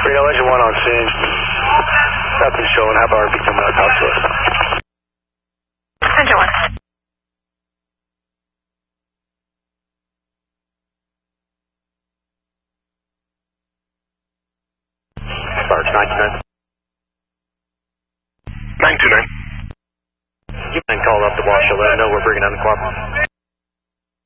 Reno Engine 1 on scene. Nothing showing. Have RB coming out, talk to us. Engine 1. Barge 929. 929. You can call up the washer, let them know we're bringing on the quad.